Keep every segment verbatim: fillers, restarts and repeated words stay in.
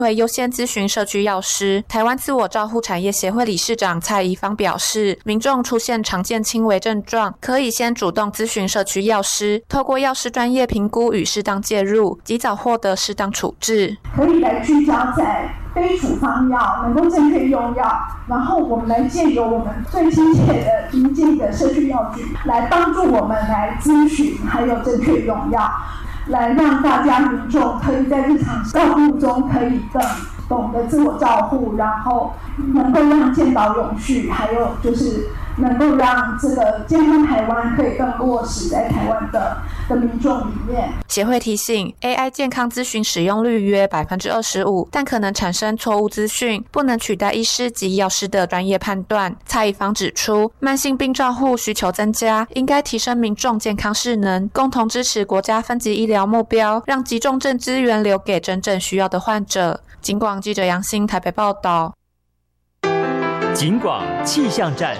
会优先咨询社区药师。台湾自我照护产业协会理事长蔡宜芳表示，民众出现常见轻微症状，可以先主动咨询社区药师，透过药师专业评估与适当介入，及早获得适当处置。 可以来聚焦在非处方药能够正确用药，然后我们来借由我们最亲切的临近的社区药局来帮助我们来咨询，还有正确用药，来让大家民众可以在日常照顾中可以更懂得自我照护，然后能够让健保永续，还有就是能够让这个健康台湾可以更落实在台湾的的民众里面。 协会提醒 ，A I 健康咨询使用率约 百分之二十五， 但可能产生错误资讯，不能取代医师及药师的专业判断。蔡宜芳指出，慢性病照护需求增加，应该提升民众健康势能，共同支持国家分级医疗目标，让急重症资源留给真正需要的患者。警广记者杨欣台北报道。 警广气象站。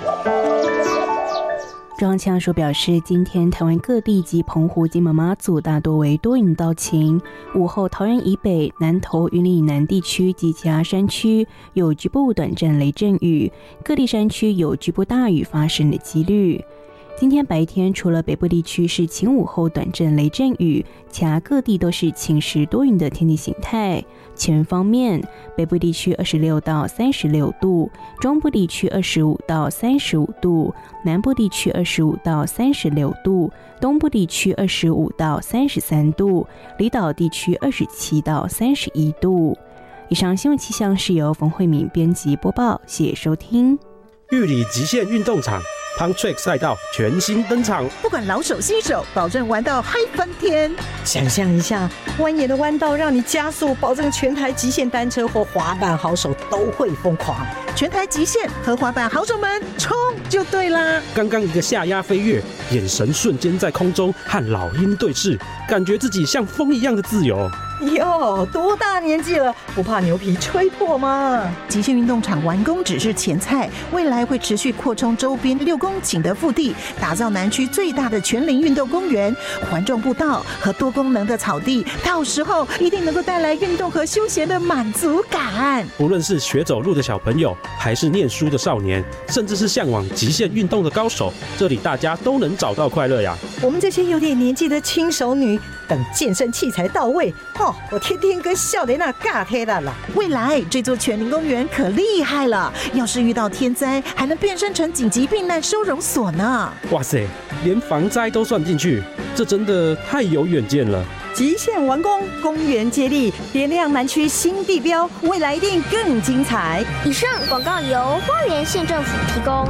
中央气象署表示，今天台湾各地及澎湖、金门、马祖大多为多云到晴，午后桃园以北、南投、云林以南地区及其他山区有局部短暂雷阵雨，各地山区有局部大雨发生的几率。今天白天除了北部地区是晴午后短阵雷阵雨，其他各地都是晴时多云的天气形态。气温方面，北部地区二十六到三十六度，中部地区二十五到三十五度，南部地区二十五到三十六度，东部地区二十五到三十三度，离岛地区二十七到三十一度。以上新闻气象是由冯慧敏编辑播报，谢谢收听。 玉里极限运动场Pump Track 赛道全新登场， 不管老手新手，保证玩到嗨翻天。 想象一下，蜿蜒的弯道让你加速，保证全台极限单车或滑板好手都会疯狂。 全台极限和滑板好手们冲就对啦！ 刚刚一个下压飞跃，眼神瞬间在空中和老鹰对视，感觉自己像风一样的自由。 哟，多大年纪了，不怕牛皮吹破吗？ 极限运动场完工只是前菜，未来会持续扩充周边六公顷的腹地，打造南区最大的全龄运动公园、环状步道和多功能的草地，到时候一定能够带来运动和休闲的满足感。 无论是学走路的小朋友，还是念书的少年，甚至是向往极限运动的高手，这里大家都能找到快乐呀。 我们这些有点年纪的轻熟女，等健身器材到位，哦，我天天跟少年那尬黑了啦。 未来这座全龄公园可厉害了，要是遇到天灾，还能变身成紧急避难收容所呢。 哇塞，连防灾都算进去，这真的太有远见了。 极限完工，公园接力，点亮南区新地标，未来一定更精彩。 以上广告由花莲县政府提供。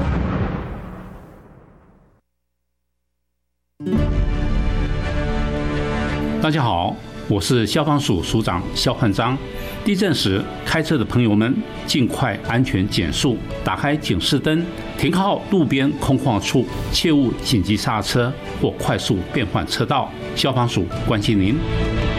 大家好，我是消防署署长肖焕章。地震时，开车的朋友们尽快安全减速，打开警示灯，停靠路边空旷处，切勿紧急刹车或快速变换车道。消防署关心您。